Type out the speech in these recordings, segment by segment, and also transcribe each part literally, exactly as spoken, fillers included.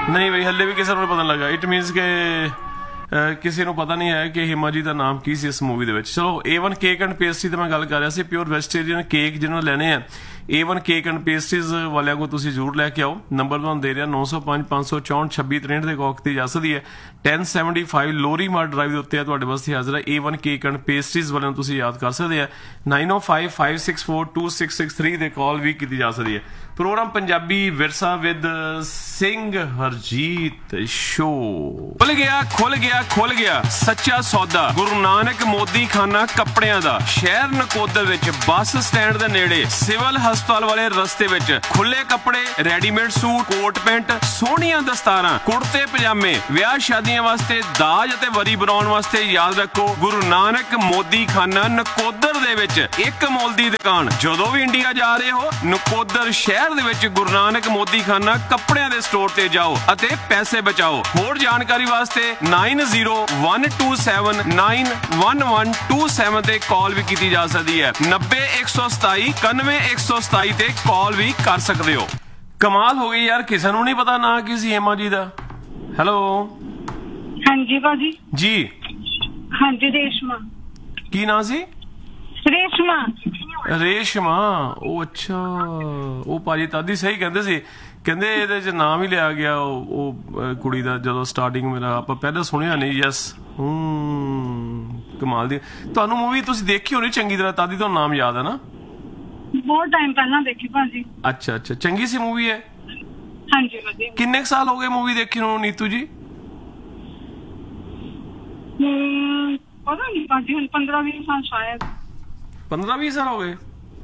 नहीं भाई हल्ले भी किसी को पता नहीं लगा। इट मीनस के ਕਿਸੇ ਨੂੰ ਪਤਾ ਨਹੀਂ ਹੈ ਕਿ ਹਿਮਾ ਜੀ ਦਾ ਨਾਮ ਕੀ ਸੀ ਇਸ ਮੂਵੀ ਦੇ ਵਿੱਚ। ਚਲੋ ਏ ਵਨ ਕੇਕ ਐਂਡ ਪੇਸਟਰੀ ਤੇ ਮੈਂ ਗੱਲ ਕਰ ਰਿਹਾ ਸੀ। ਪਿਓਰ ਵੈਜੀਟੇਰੀਅਨ ਕੇਕ ਜਿਹਨਾਂ ਲੈਣੇ ਆ ਏ ਵਨ ਕੇਕ ਐਂਡ ਪੇਸਟਰੀਜ਼ ਵਾਲਿਆਂ ਕੋਲ ਤੁਸੀਂ ਜ਼ਰੂਰ ਲੈ ਕੇ ਆਓ। ਨੰਬਰ ਤੁਹਾਨੂੰ ਦੇ ਰਿਹਾ ਨੌ ਸੌ ਪੰਜ ਪੰਜ ਸੌ ਚੌਂਹਠ ਛੱਬੀ ਤਰੇਂਹਠ ਦੇ ਕੌਕ ਦੀ ਜਾ ਸਕਦੀ ਹੈ। ਟੈਨ ਸੈਵਨਟੀ ਫਾਈਵ ਲੋਰੀ ਮਾਰਟ ਡਰਾਈਵ ਦੇ ਉੱਤੇ ਆ ਤੁਹਾਡੇ ਵਾਸਤੇ ਹਾਜ਼ਰ ਹੈ ਏ ਵਨ ਕੇਕ ਐਂਡ ਪੇਸਟਰੀਜ਼ ਵਾਲਿਆਂ ਨੂੰ ਤੁਸੀਂ ਯਾਦ ਕਰ ਸਕਦੇ ਆ। ਨਾਈਨ ਓ five five six four two six six three ਦੇ ਕਾਲ ਵੀ ਕੀਤੀ ਜਾ ਸਕਦੀ ਹੈ। ਪ੍ਰੋਗਰਾਮ ਪੰਜਾਬੀ ਵਿਰਸਾ ਵਿਦ ਸਿੰਘ ਹਰਜੀਤ ਸ਼ੋ। ਖੁੱਲ ਗਿਆ ਖੁੱਲ ਗਿਆ ਖੁੱਲ ਗਿਆ ਸੱਚਾ ਸੌਦਾ ਗੁਰੂ ਨਾਨਕ ਮੋਦੀ ਖਾਨਾ ਕੱਪੜਿਆਂ ਦਾ ਸ਼ਹਿਰ ਨਕੋਦਰ ਵਿੱਚ ਬੱਸ ਸਟੈਂਡ ਦੇ ਨੇੜੇ ਸਿਵਲ ਹਸਪਤਾਲ ਵਾਲੇ ਰਸਤੇ ਵਿੱਚ ਖੁੱਲੇ ਕੱਪੜੇ ਰੈਡੀਮੇਡ ਸੂਟ ਕੋਟ ਪੈਂਟ ਸੋਹਣੀਆਂ ਦਸਤਾਰਾਂ ਕੁੜਤੇ ਪਜਾਮੇ ਵਿਆਹ ਸ਼ਾਦੀਆਂ ਵਾਸਤੇ ਦਾਜ ਅਤੇ ਵਰੀ ਬਣਾਉਣ ਵਾਸਤੇ ਯਾਦ ਰੱਖੋ ਗੁਰੂ ਨਾਨਕ ਮੋਦੀ ਖਾਨਾ ਨਕੋਦਰ ਦੇ ਵਿੱਚ ਇੱਕ ਮੁੱਲ ਦੀ ਦੁਕਾਨ। ਜਦੋਂ ਵੀ ਇੰਡੀਆ ਜਾ ਰਹੇ ਹੋ ਨਕੋਦਰ ਸ਼ਹਿਰ ਦੇ ਵਿੱਚ ਗੁਰੂ ਨਾਨਕ ਮੋਦੀ ਖਾਨਾ ਕੱਪੜਿਆਂ ਦੇ ਸਟੋਰ ਤੇ ਜਾਓ ਅਤੇ ਪੈਸੇ ਬਚਾਓ। ਹੋਰ ਜਾਣਕਾਰੀ ਵਾਸਤੇ nine zero one two seven nine one one two seven ਤੇ ਕਾਲ ਵੀ ਕੀਤੀ ਜਾ ਸਕਦੀ ਹੈ। ਨੱਬੇ ਇੱਕ ਸੌ ਸਤਾਈ ਇਕਾਨਵੇਂ ਇੱਕ ਸੌ ਸਤਾਈ ਤੇ ਕਾਲ ਵੀ ਕਰ ਸਕਦੇ ਹੋ। ਕਮਾਲ ਹੋ ਗਈ ਯਾਰ, ਕਿਸੇ ਨੂੰ ਨਹੀਂ ਪਤਾ ਨਾ ਕੀ ਸੀ ਹਿਮਾ ਜੀ ਦਾ। ਹੈਲੋ ਹਾਂਜੀ ਭਾਜੀ ਜੀ। ਹਾਂਜੀ ਰੇਸ਼ਮਾ। ਕੀ ਨਾਂ ਸੀ? ਰੇਸ਼ਮਾ ਰੇਸ਼ਮਾ। ਉਹ ਅੱਛਾ ਉਹ ਭਾਜੀ ਤਾਦੀ ਸਹੀ ਕਹਿੰਦੇ ਸੀ, ਕਹਿੰਦੇ ਇਹਦੇ ਚ ਨਾਮ ਹੀ ਲਿਆ ਗਿਆ ਉਹ ਕੁੜੀ ਦਾ ਜਦੋਂ ਸਟਾਰਟਿੰਗ ਮੇਰਾ ਆਪਾਂ ਪਹਿਲਾਂ ਸੁਣਿਆ ਨਹੀਂ। ਯੈਸ ਹੂੰ ਕਮਾਲ ਦੀ। ਤੁਹਾਨੂੰ ਮੂਵੀ ਤੁਸੀਂ ਦੇਖੀ ਹੋਣੀ ਚੰਗੀ ਤਰ੍ਹਾਂ ਤਾਦੀ ਤੁਹਾਨੂੰ ਨਾਮ ਯਾਦ ਹੈ ਨਾ? ਬਹੁਤ ਟਾਈਮ ਪਹਿਲਾਂ ਦੇਖੀ ਭਾਜੀ। ਅੱਛਾ ਅੱਛਾ ਚੰਗੀ ਸੀ ਮੂਵੀ ਹੈ? ਹਾਂਜੀ ਵਧੀਆ। ਕਿੰਨੇ ਸਾਲ ਹੋ ਗਏ ਮੂਵੀ ਦੇਖੀ ਨੂੰ ਨੀਤੂ ਜੀ? ਹੂੰ ਪਤਾ ਨਹੀਂ ਭਾਜੀ ਹੁਣ ਪੰਦਰਾਂ ਵੀਹ ਸਾਲ ਸ਼ਾਇਦ। ਪੰਦਰਾਂ ਵੀਹ ਸਾਲ ਹੋ ਗਏ?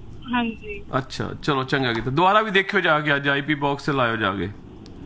ਹਾਂਜੀ। ਅੱਛਾ ਚਲੋ ਚੰਗਾ ਕੀਤਾ। ਦੁਬਾਰਾ ਵੀ ਦੇਖਿਓ ਜਾ ਕੇ ਅੱਜ ਆਈਪੀ ਬਾਕਸ ਤੇ ਲਾਇਓ ਜਾ ਕੇ।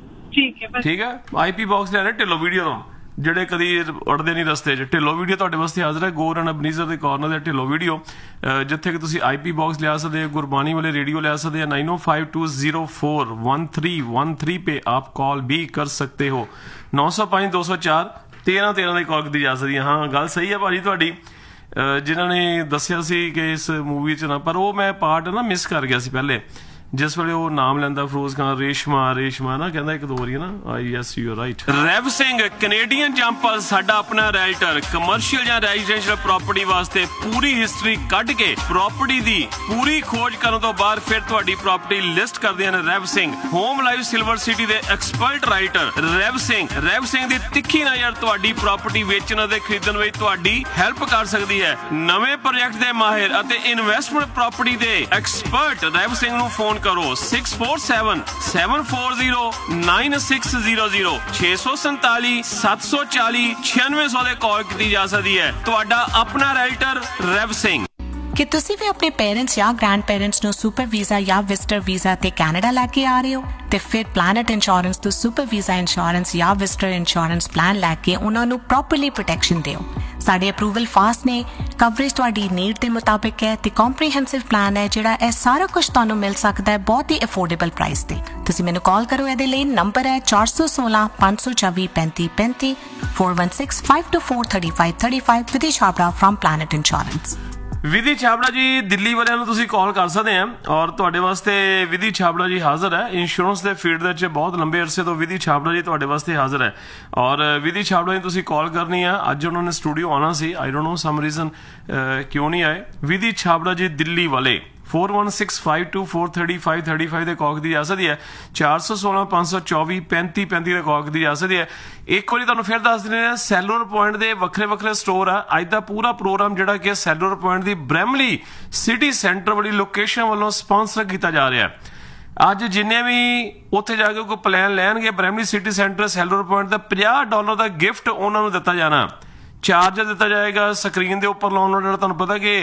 ਠੀਕ ਹੈ ਠੀਕ ਹੈ ਆਈਪੀ ਬਾਕਸ ਲੈਣਾ ਢਿੱਲੋ ਵੀਡੀਓ ਤੋਂ ਜਿਹੜੇ ਕਦੀ ਉੜਦੇ ਨਹੀਂ ਰਸਤੇ 'ਚ। ਢਿੱਲੋ ਵੀਡੀਓ ਤੁਹਾਡੇ ਵਾਸਤੇ ਹਾਜ਼ਰ ਹੈ ਗੋਰ ਐਂਡ ਅਬਨੀਜ਼ਰ ਦੇ ਕਾਰਨਰ ਦੇ ਢਿੱਲੋ ਵੀਡੀਓ ਜਿੱਥੇ ਕਿ ਤੁਸੀਂ ਆਈਪੀ ਬਾਕਸ ਲਿਆ ਸਕਦੇ ਹੋ ਗੁਰਬਾਣੀ ਵਾਲੇ ਰੇਡੀਓ ਲਿਆ ਸਕਦੇ ਹੋ। Nine O five to zero four one three one three पे आप कॉल भी कर सकते हो। नौ सौ पाँच दो सौ चार तेरह तेरह ਦੀ ਕਾਲ ਕੀਤੀ ਜਾ ਸਕਦੀ ਹੈ। ਹਾਂ ਗੱਲ ਸਹੀ ਹੈ ਭਾਜੀ ਤੁਹਾਡੀ। ਜਿਨ੍ਹਾਂ ਨੇ ਦੱਸਿਆ ਸੀ ਕਿ ਇਸ ਮੂਵੀ 'ਚ ਨਾ ਪਰ ਉਹ ਮੈਂ ਪਾਰਟ ਨਾ ਮਿਸ ਕਰ ਗਿਆ ਸੀ ਪਹਿਲੇ ਜਿਸ ਵੇਲੇ ਉਹ ਨਾਮ ਲੈਂਦਾ ਫਿਰੋਜ਼ ਖਾਨ ਰੇਸ਼ਮਾ ਰੇਸ਼ਮਾ ਨਾ ਕਹਿੰਦਾ ਇੱਕ ਦੋ ਵਾਰੀ ਨਾ ਆਈ yes you are right. ਰੈਵ Singh Canadian jumper ਸਾਡਾ ਆਪਣਾ ਰਾਈਟਰ ਕਮਰਸ਼ੀਅਲ ਜਾਂ ਰੈਜ਼ੀਡੈਂਸ਼ੀਅਲ ਪ੍ਰਾਪਰਟੀ ਵਾਸਤੇ ਪੂਰੀ ਹਿਸਟਰੀ ਕੱਢ ਕੇ ਪ੍ਰਾਪਰਟੀ ਦੀ ਪੂਰੀ ਖੋਜ ਕਰਨ ਤੋਂ ਬਾਅਦ ਫਿਰ ਤੁਹਾਡੀ ਪ੍ਰਾਪਰਟੀ ਲਿਸਟ ਕਰਦੇ ਹਨ ਰੈਵ Singh. Home life silver city ਦੇ ਐਕਸਪਰਟ ਰਾਈਟਰ ਰੈਵ ਸਿੰਘ। ਰੈਵ ਸਿੰਘ ਦੀ ਤਿੱਖੀ ਨਜ਼ਰ ਤੁਹਾਡੀ ਪ੍ਰਾਪਰਟੀ ਵੇਚਣ ਅਤੇ ਖਰੀਦਣ ਵਿੱਚ ਤੁਹਾਡੀ ਹੈਲਪ ਕਰ ਸਕਦੀ ਹੈ। ਨਵੇਂ ਪ੍ਰੋਜੈਕਟ ਦੇ ਮਾਹਿਰ ਅਤੇ ਇਨਵੈਸਟਮੈਂਟ ਪ੍ਰਾਪਰਟੀ ਦੇ ਐਕਸਪਰਟ ਰੈਵ ਸਿੰਘ ਨੂੰ ਫੋਨ ਕਰੋ six four seven seven four zero nine six zero zero छे सौ संताली सत्त सौ चाली छियानवे सौ ਦੇ ਕਾਲ ਕੀਤੀ ਜਾ ਸਕਦੀ ਹੈ। ਤੁਹਾਡਾ ਆਪਣਾ ਰਾਈਟਰ ਰੈਵ ਸਿੰਘ। ਕਿ ਤੁਸੀਂ ਵੀ ਆਪਣੇ ਪੇਰੈਂਟਸ ਜਾਂ ਗ੍ਰੈਂਡ ਪੇਰੈਂਟਸ ਨੂੰ ਸੁਪਰ ਵੀਜ਼ਾ ਜਾਂ ਵਿਜ਼ਟਰ ਵੀਜ਼ਾ ਤੇ ਕੈਨੇਡਾ ਲੈ ਕੇ ਆ ਰਹੇ ਹੋ ਤੇ ਫਿਰ ਪਲੈਨਟ ਇੰਸ਼ੋਰੈਂਸ ਤੋਂ ਸੁਪਰ ਵੀਜ਼ਾ ਇੰਸ਼ੋਰੈਂਸ ਜਾਂ ਵਿਜ਼ਟਰ ਇੰਸ਼ੋਰੈਂਸ ਪਲਾਨ ਲੈ ਕੇ ਉਹਨਾਂ ਨੂੰ ਪ੍ਰੋਪਰਲੀ ਪ੍ਰੋਟੈਕਸ਼ਨ ਦਿਓ। ਸਾਡੇ ਅਪਰੂਵਲ ਫਾਸਟ ਨੇ, ਕਵਰੇਜ ਤੁਹਾਡੀ ਨੀਡ ਦੇ ਮੁਤਾਬਿਕ ਹੈ ਤੇ ਕੰਪਰੀਹੈਂਸਿਵ ਪਲਾਨ ਹੈ ਜਿਹੜਾ ਇਹ ਸਾਰਾ ਕੁਝ ਤੁਹਾਨੂੰ ਮਿਲ ਸਕਦਾ ਹੈ ਬਹੁਤ ਹੀ ਅਫੋਰਡੇਬਲ ਪ੍ਰਾਈਸ ਤੇ। ਤੁਸੀਂ ਮੈਨੂੰ ਕਾਲ ਕਰੋ ਇਹਦੇ ਲਈ। ਨੰਬਰ ਹੈ ਚਾਰ ਸੌ ਸੋਲਾਂ ਪੰਜ ਸੌ ਚੌਵੀ ਪੈਂਤੀ ਪੈਂਤੀ four one six five to four thirty five thirty five Vidhi Chhabra from planet insurance. ਵਿਧੀ ਛਾਬੜਾ ਜੀ ਦਿੱਲੀ ਵਾਲਿਆਂ ਨੂੰ ਤੁਸੀਂ ਕਾਲ ਕਰ ਸਕਦੇ ਆ ਔਰ ਤੁਹਾਡੇ ਵਾਸਤੇ ਵਿਧੀ ਛਾਬੜਾ ਜੀ ਹਾਜ਼ਰ ਹੈ। ਇੰਸ਼ੋਰੈਂਸ ਦੇ ਫੀਲਡ ਦੇ ਵਿੱਚ ਬਹੁਤ ਲੰਬੇ ਅਰਸੇ ਤੋਂ ਵਿਧੀ ਛਾਬੜਾ ਜੀ ਤੁਹਾਡੇ ਵਾਸਤੇ ਹਾਜ਼ਰ ਹੈ ਔਰ ਵਿਧੀ ਛਾਬੜਾ ਜੀ ਤੁਸੀਂ ਕਾਲ ਕਰਨੀ ਆ। ਅੱਜ ਉਹਨਾਂ ਨੇ ਸਟੂਡੀਓ ਆਉਣਾ ਸੀ, I don't know some reason ਕਿਉਂ ਨਹੀਂ ਆਏ। ਵਿਧੀ ਛਾਬੜਾ ਜੀ ਦਿੱਲੀ ਵਾਲੇ four one six five to four thirty five thirty five ਦੇ ਕਾਲ ਦੀ ਜਾ ਸਕਦੀ ਹੈ। ਚਾਰ ਸੌ ਸੋਲਾਂ ਪੰਜ ਸੌ ਚੌਵੀ ਪੈਂਤੀ ਪੈਂਤੀ ਦੇ ਕਾਲ ਦੀ ਜਾ ਸਕਦੀ ਹੈ। ਇੱਕ ਵਾਰੀ ਤੁਹਾਨੂੰ ਫਿਰ ਦੱਸ ਦਿੰਦੇ ਹਾਂ ਸੈਲੂਲਰ ਪੁਆਇੰਟ ਦੇ ਵੱਖਰੇ ਵੱਖਰੇ ਸਟੋਰ ਆ। ਅੱਜ ਦਾ ਪੂਰਾ ਪ੍ਰੋਗਰਾਮ ਜਿਹੜਾ ਕਿ ਸੈਲੂਲਰ ਪੁਆਇੰਟ ਦੀ ਬ੍ਰੈਮਲੀ ਸਿਟੀ ਸੈਂਟਰ ਵਾਲੀ ਲੋਕੇਸ਼ਨ ਵੱਲੋਂ ਸਪਾਂਸਰ ਕੀਤਾ ਜਾ ਰਿਹਾ ਹੈ। ਅੱਜ ਜਿੰਨੇ ਵੀ ਉੱਥੇ ਜਾ ਕੇ ਕੋਈ ਪਲਾਨ ਲੈਣਗੇ Bramley city centre cellular point ਦਾ ਪੰਜਾਹ ਡਾਲਰ ਦਾ ਗਿਫਟ ਉਹਨਾਂ ਨੂੰ ਦਿੱਤਾ ਜਾਣਾ। ਚਾਰਜਰ ਦਿੱਤਾ ਜਾਏਗਾ ਸਕਰੀਨ ਦੇ ਉੱਪਰ ਲਾਉਣ ਨੂੰ ਜਿਹੜਾ ਤੁਹਾਨੂੰ ਪਤਾ ਕਿ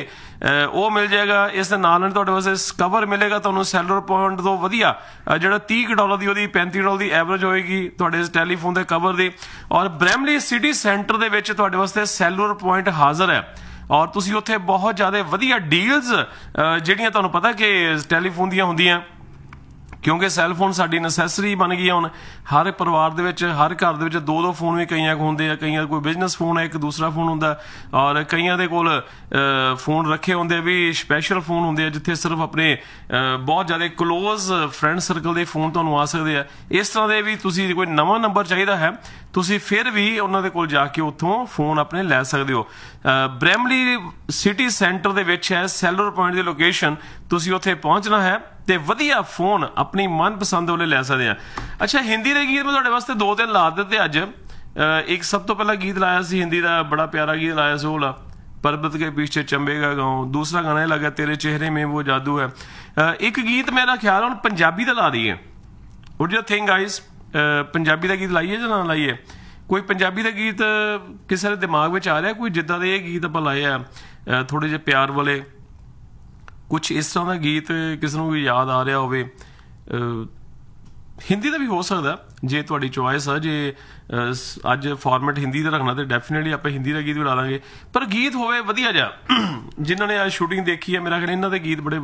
ਉਹ ਮਿਲ ਜਾਏਗਾ। ਇਸ ਦੇ ਨਾਲ ਨਾਲ ਤੁਹਾਡੇ ਵਾਸਤੇ ਕਵਰ ਮਿਲੇਗਾ ਤੁਹਾਨੂੰ ਸੈਲੂਲਰ ਪੁਆਇੰਟ ਤੋਂ ਵਧੀਆ ਜਿਹੜਾ ਤੀਹ ਡਾਲਰ ਦੀ ਉਹਦੀ ਪੈਂਤੀ ਡਾਲਰ ਦੀ ਐਵਰੇਜ ਹੋਏਗੀ ਤੁਹਾਡੇ ਟੈਲੀਫੋਨ ਦੇ ਕਵਰ ਦੀ। ਔਰ ਬ੍ਰੈਮਲੀ ਸਿਟੀ ਸੈਂਟਰ ਦੇ ਵਿੱਚ ਤੁਹਾਡੇ ਵਾਸਤੇ ਸੈਲੂਲਰ ਪੁਆਇੰਟ ਹਾਜ਼ਰ ਹੈ ਔਰ ਤੁਸੀਂ ਉੱਥੇ ਬਹੁਤ ਜ਼ਿਆਦਾ ਵਧੀਆ ਡੀਲਸ ਜਿਹੜੀਆਂ ਤੁਹਾਨੂੰ ਪਤਾ ਕਿ ਟੈਲੀਫੋਨ ਦੀਆਂ ਹੁੰਦੀਆਂ ਕਿਉਂਕਿ ਸੈੱਲ ਫੋਨ ਸਾਡੀ ਨੈਸੈਸਰੀ ਬਣ ਗਈ ਹੁਣ। ਹਰ ਪਰਿਵਾਰ ਦੇ ਵਿੱਚ, ਹਰ ਘਰ ਦੇ ਵਿੱਚ ਦੋ ਦੋ ਫੋਨ ਵੀ ਕਈਆਂ ਕੋਲ ਹੁੰਦੇ ਆ। ਕਈਆਂ ਕੋਈ ਬਿਜ਼ਨਸ ਫੋਨ ਹੈ, ਇੱਕ ਦੂਸਰਾ ਫੋਨ ਹੁੰਦਾ, ਔਰ ਕਈਆਂ ਦੇ ਕੋਲ ਫੋਨ ਰੱਖੇ ਹੁੰਦੇ ਆ ਵੀ ਸਪੈਸ਼ਲ ਫੋਨ ਹੁੰਦੇ ਆ ਜਿੱਥੇ ਸਿਰਫ ਆਪਣੇ ਬਹੁਤ ਜ਼ਿਆਦਾ ਕਲੋਜ਼ ਫਰੈਂਡ ਸਰਕਲ ਦੇ ਫੋਨ ਤੁਹਾਨੂੰ ਆ ਸਕਦੇ ਆ। ਇਸ ਤਰ੍ਹਾਂ ਦੇ ਵੀ ਤੁਸੀਂ ਕੋਈ ਨਵਾਂ ਨੰਬਰ ਚਾਹੀਦਾ ਹੈ, ਤੁਸੀਂ ਫਿਰ ਵੀ ਉਹਨਾਂ ਦੇ ਕੋਲ ਜਾ ਕੇ ਉੱਥੋਂ ਫੋਨ ਆਪਣੇ ਲੈ ਸਕਦੇ ਹੋ। ਬ੍ਰੈਮਲੀ ਸਿਟੀ ਸੈਂਟਰ ਦੇ ਵਿੱਚ ਹੈ ਸੈਲਰ ਪੁਆਇੰਟ ਦੀ ਲੋਕੇਸ਼ਨ। ਤੁਸੀਂ ਉੱਥੇ ਪਹੁੰਚਣਾ ਹੈ ਤੇ ਵਧੀਆ ਫੋਨ ਆਪਣੀ ਮਨਪਸੰਦ ਵਾਲੇ ਲੈ ਸਕਦੇ ਆ। ਅੱਛਾ, ਹਿੰਦੀ ਦੇ ਗੀਤ ਮੈਂ ਤੁਹਾਡੇ ਵਾਸਤੇ ਦੋ ਤਿੰਨ ਲਾ ਦਿੱਤੇ ਅੱਜ। ਇੱਕ ਸਭ ਤੋਂ ਪਹਿਲਾਂ ਗੀਤ ਲਾਇਆ ਸੀ ਹਿੰਦੀ ਦਾ, ਬੜਾ ਪਿਆਰਾ ਗੀਤ ਲਾਇਆ ਸੀ, ਉਹ ਲਾ पर्वत के पीछे चंबेगा गाँव। दूसरा गाना लगा तेरे चेहरे में वो जादू है। एक गीत मेरा ख्याल है पंजाबी का ला दिए। What do you think guys, Punjabi का गीत लाइए या ना लाइए? कोई पंजाबी का गीत किसी के दिमाग में आ रहा, कोई जिदा दे गीत आप लाए आ थोड़े जे प्यार वाले, कुछ इस तरह का गीत किसी को याद आ रहा हो? हिंदी का भी हो सकता जे तुहाडी चॉइस है। जे अज फॉर्मेट हिंदी का रखना तो डेफिनेटली आप हिंदी का गीत भी ला लांगे, पर गीत होवे वधिया जा। जिन्होंने आज शूटिंग देखी है, मेरा ख्याल इन्हां दे गीत बड़े